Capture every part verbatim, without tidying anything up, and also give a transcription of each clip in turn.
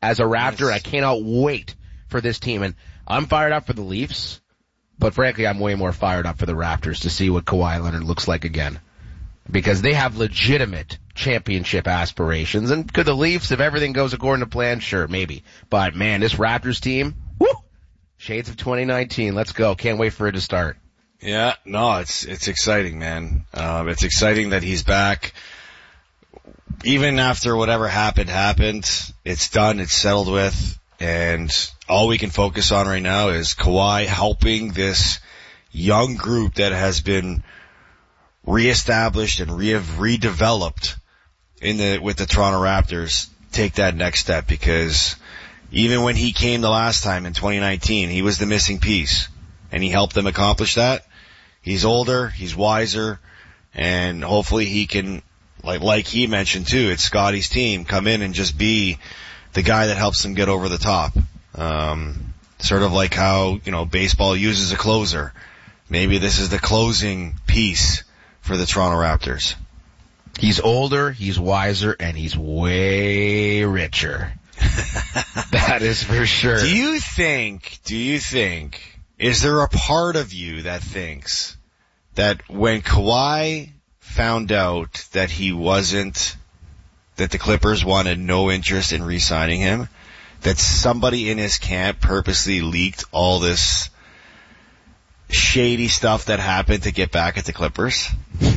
as a Raptor. Yes. I cannot wait for this team. And I'm fired up for the Leafs, but frankly, I'm way more fired up for the Raptors to see what Kawhi Leonard looks like again. Because they have legitimate championship aspirations. And could the Leafs, if everything goes according to plan? Sure, maybe. But man, this Raptors team, whoo! Shades of twenty nineteen. Let's go. Can't wait for it to start. Yeah, no, it's it's exciting, man. Um, it's exciting that he's back. Even after whatever happened, happened. It's done. It's settled with. And all we can focus on right now is Kawhi helping this young group that has been reestablished and re- redeveloped in the with the Toronto Raptors take that next step, because even when he came the last time in twenty nineteen, he was the missing piece, and he helped them accomplish that. He's older, he's wiser, and hopefully he can, like like he mentioned too, it's Scotty's team, come in and just be the guy that helps them get over the top. Um, sort of like how, you know, baseball uses a closer. Maybe this is the closing piece for the Toronto Raptors. He's older, he's wiser, and he's way richer. That is for sure. Do you think, do you think, is there a part of you that thinks that when Kawhi found out that he wasn't, that the Clippers wanted no interest in re-signing him, that somebody in his camp purposely leaked all this shady stuff that happened to get back at the Clippers?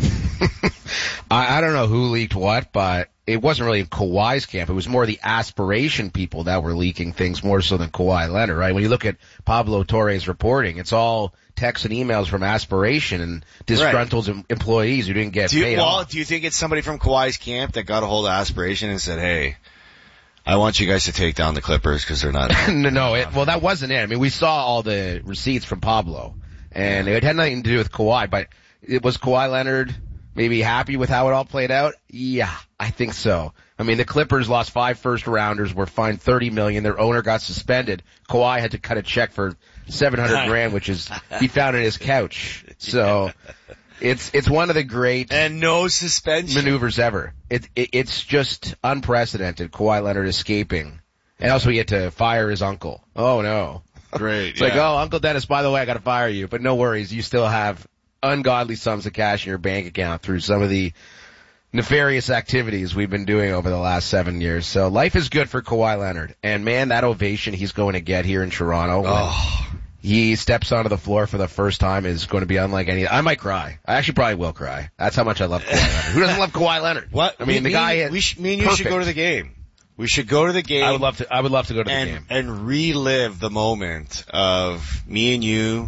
I, I don't know who leaked what, but it wasn't really in Kawhi's camp. It was more the aspiration people that were leaking things more so than Kawhi Leonard, right? When you look at Pablo Torre's reporting, it's all texts and emails from aspiration and disgruntled right. em- employees who didn't get do you, paid well, off. Do you think it's somebody from Kawhi's camp that got a hold of aspiration and said, hey, I want you guys to take down the Clippers because they're not... no, no it, well, that wasn't it. I mean, we saw all the receipts from Pablo, and it had nothing to do with Kawhi, but it was Kawhi Leonard maybe happy with how it all played out? Yeah, I think so. I mean, the Clippers lost five first rounders, were fined thirty million dollars. Their owner got suspended. Kawhi had to cut a check for seven hundred grand, which is he found in his couch. So it's it's one of the great and no suspension maneuvers ever. It, it it's just unprecedented. Kawhi Leonard escaping, and also he had to fire his uncle. Oh no! Great. It's yeah. like, oh, Uncle Dennis, by the way, I got to fire you, but no worries, you still have ungodly sums of cash in your bank account through some of the nefarious activities we've been doing over the last seven years. So life is good for Kawhi Leonard. And man, that ovation he's going to get here in Toronto when oh. he steps onto the floor for the first time is going to be unlike any. I might cry. I actually probably will cry. That's how much I love Kawhi Leonard. Who doesn't love Kawhi Leonard? What? I mean, we, the guy. We, we sh- me and you perfect. should go to the game. We should go to the game. I would love to. I would love to go to and, the game and relive the moment of me and you,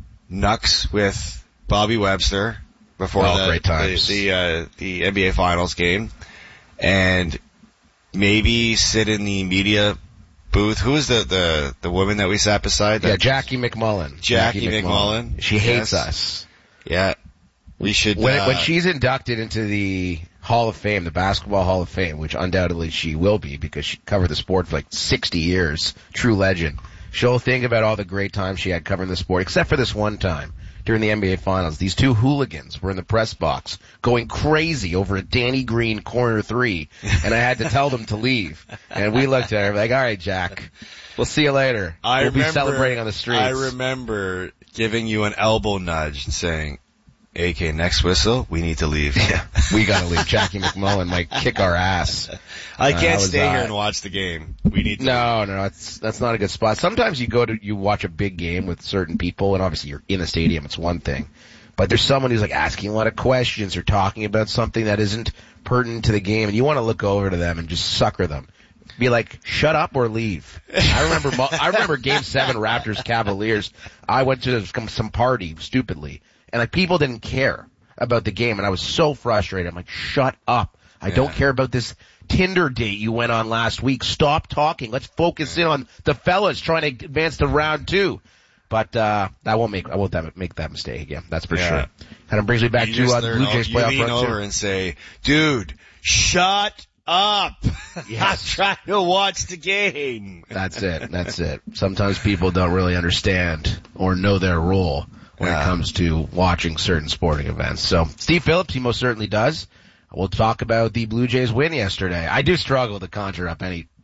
Nux with Bobby Webster before oh, the great times. the the, uh, the N B A Finals game, and maybe sit in the media booth. Who is the the the woman that we sat beside? Yeah, Jackie McMullen. Jackie, Jackie McMullen. McMullen. She hates yes. us. Yeah, we should. When, uh, when she's inducted into the Hall of Fame, the Basketball Hall of Fame, which undoubtedly she will be because she covered the sport for like sixty years, true legend. She'll think about all the great times she had covering the sport, except for this one time during the N B A Finals. These two hooligans were in the press box going crazy over a Danny Green corner three, and I had to tell them to leave. And we looked at her like, all right, Jack, we'll see you later. I we'll remember, be celebrating on the streets. I remember giving you an elbow nudge and saying, A K, next whistle, we need to leave. Yeah, we gotta leave. Jackie McMullen might kick our ass. I can't uh, stay uh, here and watch the game. We need to No, leave. no, that's, that's not a good spot. Sometimes you go to, you watch a big game with certain people, and obviously you're in the stadium, it's one thing. But there's someone who's like asking a lot of questions or talking about something that isn't pertinent to the game, and you want to look over to them and just sucker them. Be like, shut up or leave. I remember, I remember game seven Raptors Cavaliers. I went to some party, stupidly, and like people didn't care about the game, and I was so frustrated. I'm like, shut up. I yeah. don't care about this Tinder date you went on last week. Stop talking. Let's focus in on the fellas trying to advance to round two. But, uh, I won't make, I won't that, make that mistake again. That's for yeah. sure. Kind of brings me back you to, uh, the Blue Jays playoff run. You lean over and say, dude, shut up. Yes. I'm trying to watch the game. That's it. That's it. Sometimes people don't really understand or know their role when yeah. it comes to watching certain sporting events. So, Steve Phillips, he most certainly does. We'll talk about the Blue Jays win yesterday. I do struggle to conjure up any